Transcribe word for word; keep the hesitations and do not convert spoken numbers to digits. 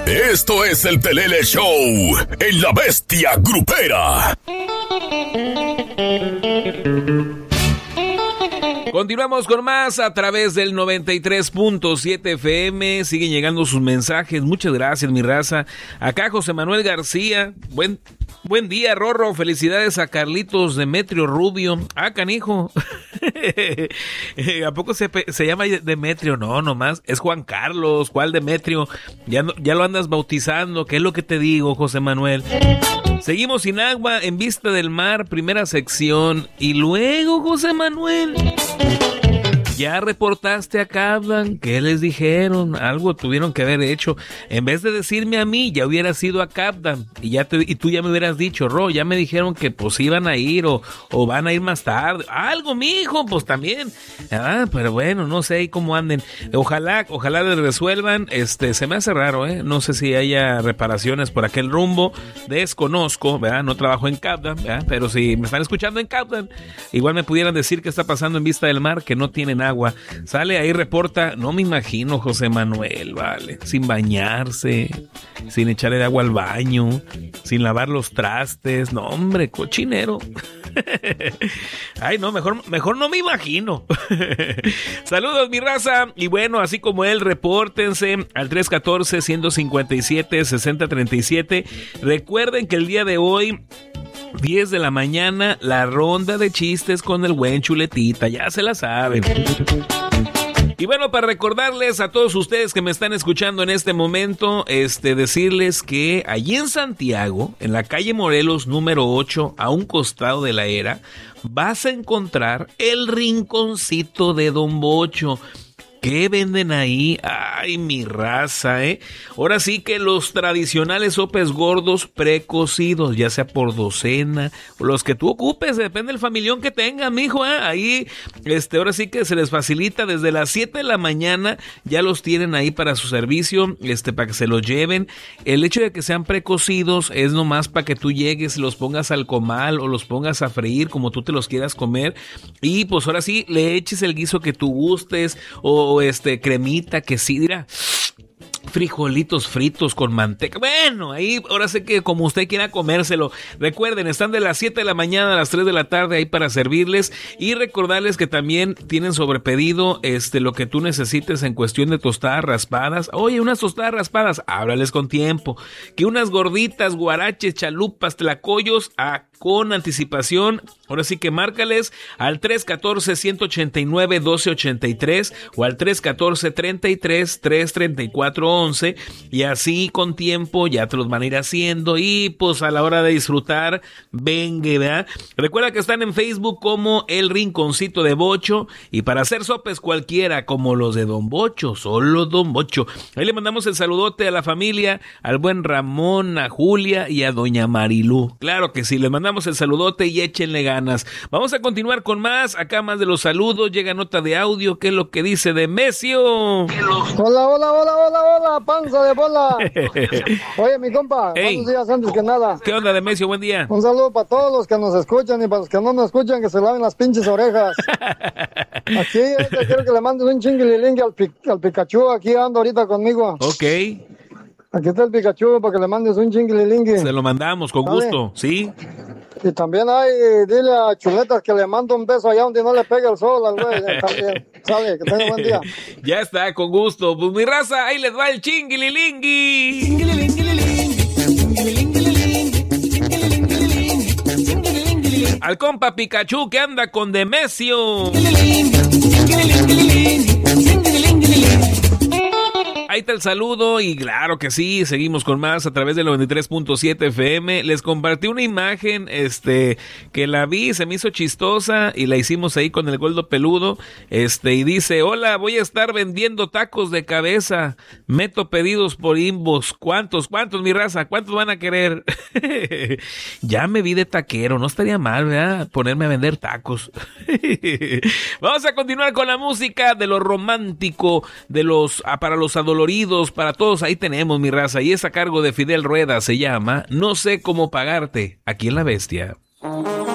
Esto es el Pelele Show en La Bestia Grupera. Continuamos con más a través del noventa y tres punto siete F M. Siguen llegando sus mensajes. Muchas gracias, mi raza. Acá José Manuel García. Buen, buen día, Rorro. Felicidades a Carlitos Demetrio Rubio. Ah, canijo. ¿A poco se, se llama Demetrio? No, nomás. Es Juan Carlos. ¿Cuál Demetrio? Ya, no, ya lo andas bautizando. ¿Qué es lo que te digo, José Manuel? Seguimos sin agua en Vista del Mar, primera sección. Y luego, José Manuel, ¿ya reportaste a Kaplan? ¿Qué les dijeron? Algo tuvieron que haber hecho. En vez de decirme a mí, ya hubieras ido a Kaplan. Y ya te, y tú ya me hubieras dicho, Ro, ya me dijeron que pues iban a ir o, o van a ir más tarde. Algo, mijo, pues también. Ah, pero bueno, no sé ahí cómo anden. Ojalá, ojalá les resuelvan. Este, se me hace raro, ¿eh? No sé si haya reparaciones por aquel rumbo. Desconozco, ¿verdad? No trabajo en Kaplan, ¿verdad? Pero si me están escuchando en Kaplan, igual me pudieran decir qué está pasando en Vista del Mar, que no tienen agua. Sale ahí, reporta, no me imagino, José Manuel, vale, sin bañarse, sin echarle agua al baño, sin lavar los trastes, no hombre, cochinero. Ay, no, mejor, mejor no me imagino. Saludos, mi raza, y bueno, así como él, repórtense al tres uno cuatro, uno cinco siete, seis cero tres siete. Recuerden que el día de hoy, diez de la mañana, la ronda de chistes con el buen Chuletita, ya se la saben. Y bueno, para recordarles a todos ustedes que me están escuchando en este momento, este, decirles que allí en Santiago, en la calle Morelos número ocho, a un costado de la Era, vas a encontrar el rinconcito de Don Bocho. ¿Qué venden ahí? Ay, mi raza, ¿eh? Ahora sí que los tradicionales sopes gordos precocidos, ya sea por docena, o los que tú ocupes, depende del familión que tengan, mijo, ¿eh? Ahí, este, ahora sí que se les facilita desde las siete de la mañana, ya los tienen ahí para su servicio, este, para que se los lleven. El hecho de que sean precocidos es nomás para que tú llegues y los pongas al comal o los pongas a freír como tú te los quieras comer, y pues ahora sí, le eches el guiso que tú gustes, o O este, cremita, que sí, dirá, frijolitos fritos con manteca. Bueno, ahí ahora sé que como usted quiera comérselo. Recuerden, están de las siete de la mañana a las tres de la tarde ahí para servirles, y recordarles que también tienen sobrepedido este, lo que tú necesites en cuestión de tostadas raspadas. Oye, unas tostadas raspadas, háblales con tiempo. Que unas gorditas, guaraches, chalupas, tlacoyos, a con anticipación. Ahora sí que márcales al tres uno cuatro, uno ocho nueve, uno dos ocho tres o al tres uno cuatro, treinta y tres, trescientos treinta y cuatro once, y así con tiempo ya te los van a ir haciendo, y pues a la hora de disfrutar, venga, ¿verdad? Recuerda que están en Facebook como El Rinconcito de Bocho, y para hacer sopes cualquiera como los de Don Bocho, solo Don Bocho. Ahí le mandamos el saludote a la familia, al buen Ramón, a Julia y a Doña Marilú. Claro que sí, les mandamos Damos el saludote y échenle ganas. Vamos a continuar con más. Acá más de los saludos. Llega nota de audio. ¿Qué es lo que dice Demesio? Hola, hola, hola, hola, hola, panza de bola. Oye, mi compa, Hey. buenos días antes que nada. ¿Qué onda, Demesio? Buen día. Un saludo para todos los que nos escuchan y para los que no nos escuchan, que se laven las pinches orejas. Aquí, ahorita quiero que le mandes un chinguililingue al, pi- al Pikachu. Aquí ando ahorita conmigo. Ok. Aquí está el Pikachu para que le mandes un chinguililingue. Se lo mandamos con ¿Sale? gusto. ¿Sí? Y también hay, dile a Chuletas que le mando un beso allá donde no le pegue el sol al güey. eh, También. Sale, que tenga buen día. Ya está, con gusto. Pues mi raza, ahí les va el chinguililingui. Al compa Pikachu que anda con Demesio. Ahí está el saludo, y claro que sí, seguimos con más a través del noventa y tres punto siete F M. Les compartí una imagen este que la vi, se me hizo chistosa y la hicimos ahí con el Goldo Peludo, este y dice: hola, voy a estar vendiendo tacos de cabeza, meto pedidos por inbox. ¿Cuántos? ¿Cuántos, mi raza? ¿Cuántos van a querer? Ya me vi de taquero, no estaría mal, ¿verdad? Ponerme a vender tacos. Vamos a continuar con la música de lo romántico, de los ah, para los adoloridos, para todos. Ahí tenemos, mi raza, y es a cargo de Fidel Rueda. Se llama No sé cómo pagarte, aquí en La Bestia.